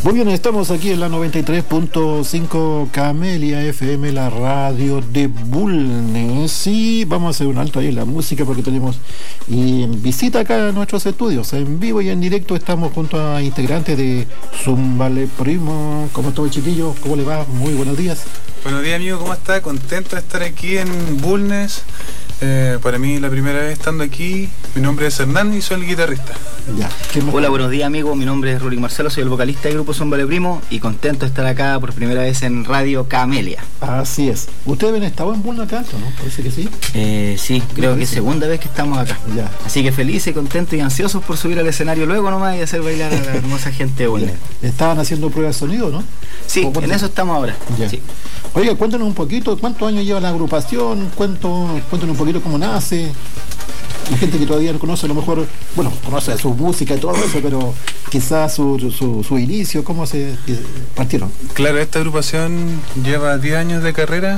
Muy bien, estamos aquí en la 93.5 Camelia FM, la radio de Bulnes. Y vamos a hacer un alto ahí en la música porque tenemos visita acá en nuestros estudios. En vivo y en directo estamos junto a integrantes de Zúmbale Primo. ¿Cómo está, chiquillos? ¿Cómo le va? Muy buenos días. Buenos días, amigo, ¿cómo está? Contento de estar aquí en Bulnes. Para mí la primera vez estando aquí. Mi nombre es Hernán y soy el guitarrista. Ya. Hola, buenos días, amigo. Mi nombre es Rurik Marcelo, soy el vocalista del grupo Zúmbale Primo y contento de estar acá por primera vez en Radio Camelia. Así es. ¿Ustedes habían estado en Bulnes acá, no? Parece que sí. Sí, creo que es segunda vez que estamos acá. Ya. Así que felices, contentos y ansiosos por subir al escenario luego nomás y hacer bailar a la hermosa gente de Bulnes. Estaban haciendo pruebas de sonido, ¿no? Sí, en eso estamos ahora. Ya. Sí. Oiga, cuéntanos un poquito, ¿cuántos años lleva la agrupación? Cuéntanos un poquito cómo nace. La gente que todavía no conoce, a lo mejor, bueno, conoce su música y todo eso, pero quizás su inicio, ¿cómo se partieron? Claro, esta agrupación lleva 10 años de carrera.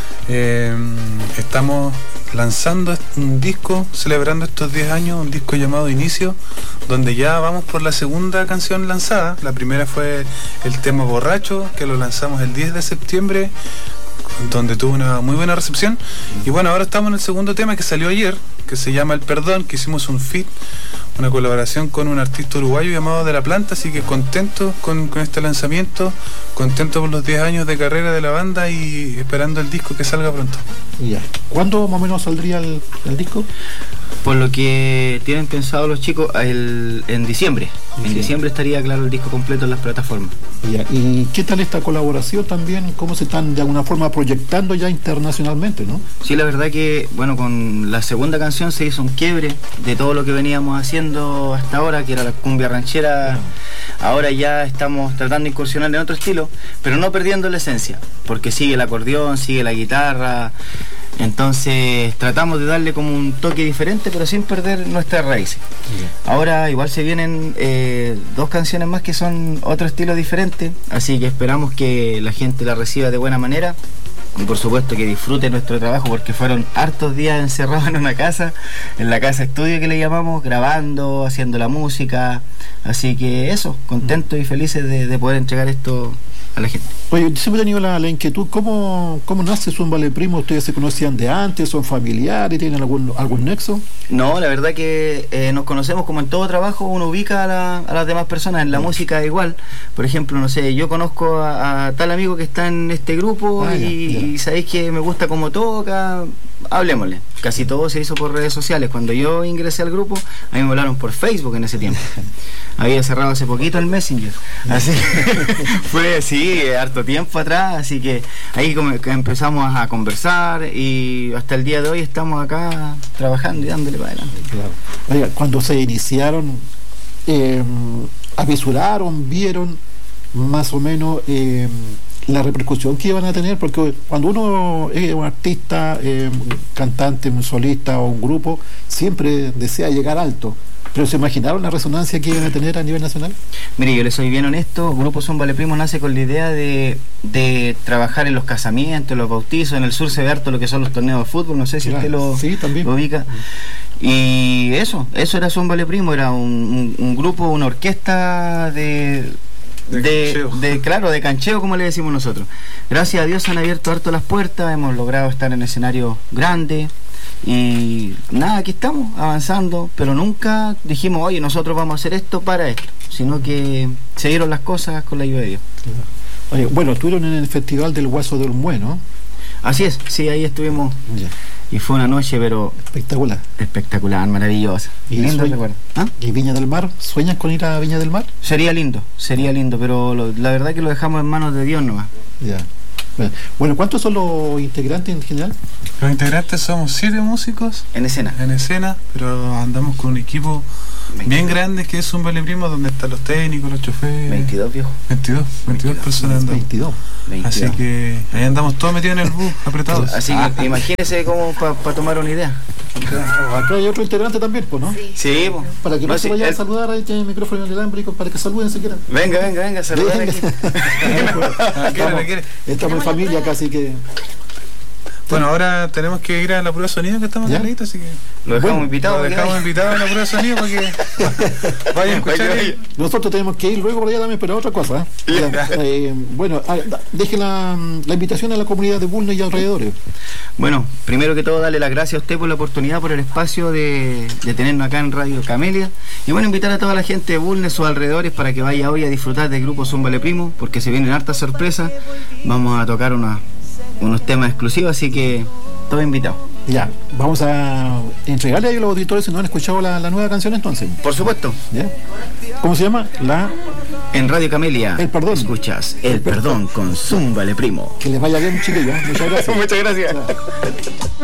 Estamos lanzando un disco, celebrando estos 10 años, un disco llamado Inicio, donde ya vamos por la segunda canción lanzada. La primera fue el tema Borracho, que lo lanzamos el 10 de septiembre, donde tuvo una muy buena recepción. Y bueno, ahora estamos en el segundo tema que salió ayer, que se llama El Perdón, que hicimos un feat, una colaboración con un artista uruguayo llamado De La Planta, así que contento con este lanzamiento, contento por los 10 años de carrera de la banda y esperando el disco que salga pronto. Ya. ¿Cuándo más o menos saldría el disco? Por lo que tienen pensado los chicos, en diciembre. En diciembre estaría claro el disco completo en las plataformas. Ya. ¿Y qué tal esta colaboración también? ¿Cómo se están de alguna forma proyectando ya internacionalmente, no? Sí, la verdad que, bueno, con la segunda canción se hizo un quiebre de todo lo que veníamos haciendo hasta ahora, que era la cumbia ranchera. Ahora ya estamos tratando de incursionar en otro estilo, pero no perdiendo la esencia, porque sigue el acordeón, sigue la guitarra. Entonces tratamos de darle como un toque diferente, pero sin perder nuestras raíces. Ahora igual se vienen 2 canciones más que son otro estilo diferente, así que esperamos que la gente la reciba de buena manera y por supuesto que disfrute nuestro trabajo, porque fueron hartos días encerrados en una casa, en la casa estudio que le llamamos, grabando, haciendo la música, así que eso, contentos y felices de poder entregar esto a la gente. Oye, siempre he tenido la inquietud, ¿cómo nace Zúmbale Primo? ¿Ustedes se conocían de antes? ¿Son familiares? ¿Tienen algún nexo? No, la verdad que nos conocemos como en todo trabajo, uno ubica a las demás personas, en la música igual. Por ejemplo, no sé, yo conozco a tal amigo que está en este grupo y sabéis que me gusta cómo toca, hablemosle. Casi todo se hizo por redes sociales. Cuando yo ingresé al grupo, a mí me hablaron por Facebook en ese tiempo. Había cerrado hace poquito el Messenger. Así fue harto tiempo atrás, así que ahí que empezamos a conversar y hasta el día de hoy estamos acá trabajando y dándole para adelante. Claro. Oiga, cuando se iniciaron, avisuraron, vieron más o menos la repercusión que iban a tener, porque cuando uno es un artista, cantante, un solista o un grupo, siempre desea llegar alto. ¿Pero se imaginaron la resonancia que iban a tener a nivel nacional? Mire, yo le soy bien honesto, Grupo Zúmbale Primo nace con la idea de trabajar en los casamientos, los bautizos. En el sur se ve harto lo que son los torneos de fútbol, no sé si usted lo ubica. Y eso era Zúmbale Primo, era un grupo, una orquesta de cancheo, como le decimos nosotros. Gracias a Dios han abierto harto las puertas, hemos logrado estar en escenario grande. Y nada, aquí estamos avanzando, pero nunca dijimos, oye, nosotros vamos a hacer esto para esto, sino que se dieron las cosas con la ayuda de Dios. Oye, bueno, estuvieron en el Festival del Guaso de Olmué, ¿no? Así es, sí, ahí estuvimos. Y fue una noche, pero espectacular, maravillosa. Y lindo recuerdo. ¿Y Viña del Mar? ¿Sueñas con ir a Viña del Mar? Sería lindo, pero la verdad que lo dejamos en manos de Dios nomás. Ya. Bueno, ¿cuántos son los integrantes en general? Los integrantes somos 7 músicos en escena, pero andamos con un equipo 22. Bien grande, que es Zúmbale Primo, donde están los técnicos, los choferes. 22, viejo. 22 personas andamos. 22. Así que ahí andamos todos metidos en el bus, apretados. Así que imagínese como para tomar una idea. Acá hay otro integrante también, pues, ¿no? Sí, pues. Para que no se vayan a saludar, ahí tiene el micrófono inalámbrico, para que saluden si quieren. Venga, saluden aquí. Estamos en familia casi que... Bueno, ahora tenemos que ir a la prueba de sonido que estamos en así que lo dejamos invitado. Lo dejamos invitado a la prueba de sonido para que vayan a escuchar. Nosotros tenemos que ir luego por allá también, pero otra cosa. Bueno, deje la invitación a la comunidad de Bulnes y alrededores. Bueno, primero que todo, darle las gracias a usted por la oportunidad, por el espacio de tenernos acá en Radio Camelia. Y bueno, invitar a toda la gente de Bulnes o alrededores para que vaya hoy a disfrutar del grupo Zúmbale Primo, porque se vienen hartas sorpresas. Vamos a tocar unos temas exclusivos, así que todo invitado. Ya, vamos a entregarle a los auditores si no han escuchado la nueva canción entonces. Por supuesto. ¿Ya? ¿Cómo se llama? En Radio Camelia. El Perdón. Escuchas El Perdón con Zúmbale Primo. Que les vaya bien, chiquillos. Muchas gracias. Muchas gracias.